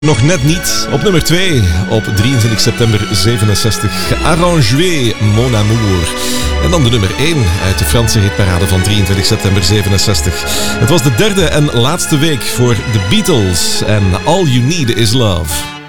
Nog net niet. Op nummer 2, op 23 september 67, Arrangé, Mon Amour. En dan de nummer 1 uit de Franse hitparade van 23 september 67. Het was de derde en laatste week voor The Beatles en All You Need Is Love.